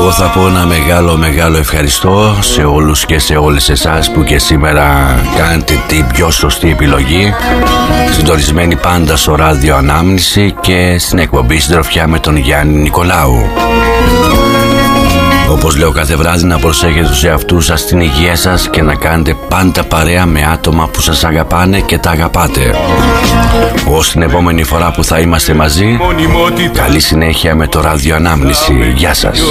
Εγώ θα πω ένα μεγάλο ευχαριστώ σε όλους και σε όλες εσάς που και σήμερα κάνετε την πιο σωστή επιλογή, συντονισμένοι πάντα στο ράδιο Ανάμνηση και στην εκπομπή Συντροφιά με τον Γιάννη Νικολάου. Όπως λέω κάθε βράδυ, να προσέχετε τους εαυτούς σας, την υγεία σας και να κάνετε πάντα παρέα με άτομα που σας αγαπάνε και τα αγαπάτε. Ως την επόμενη φορά που θα είμαστε μαζί, καλή συνέχεια με το ράδιο Ανάμνηση. Γεια σας.